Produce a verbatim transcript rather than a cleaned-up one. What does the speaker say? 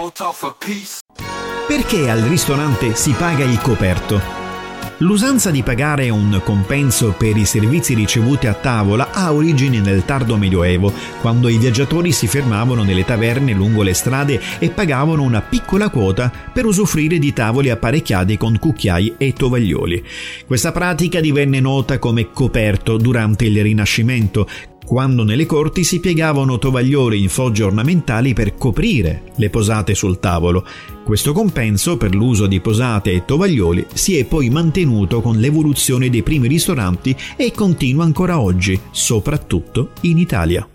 Perché al ristorante si paga il coperto? L'usanza di pagare un compenso per i servizi ricevuti a tavola ha origini nel tardo Medioevo, quando i viaggiatori si fermavano nelle taverne lungo le strade e pagavano una piccola quota per usufruire di tavoli apparecchiati con cucchiai e tovaglioli. Questa pratica divenne nota come coperto durante il Rinascimento, quando nelle corti si piegavano tovaglioli in fogge ornamentali per coprire le posate sul tavolo. Questo compenso per l'uso di posate e tovaglioli si è poi mantenuto con l'evoluzione dei primi ristoranti e continua ancora oggi, soprattutto in Italia.